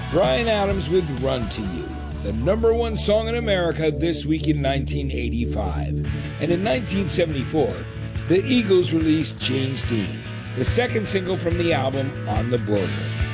Bryan Adams with Run to You, the number one song in America this week in 1985. And in 1974, the Eagles released James Dean, the second single from the album On the Border.